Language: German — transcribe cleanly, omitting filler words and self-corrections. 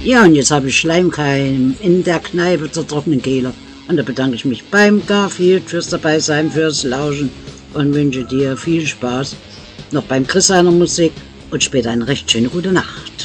Ja, und jetzt habe ich Schleimkeim in der Kneipe zur trockenen Kehle. Und da bedanke ich mich beim Garfield fürs Dabeisein, fürs Lauschen und wünsche dir viel Spaß noch beim Chris seiner Musik und später eine recht schöne gute Nacht.